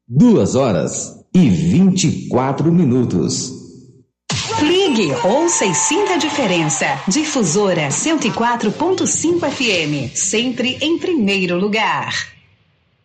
2h24. Ligue, ouça e sinta a diferença. Difusora 104.5 FM, sempre em primeiro lugar.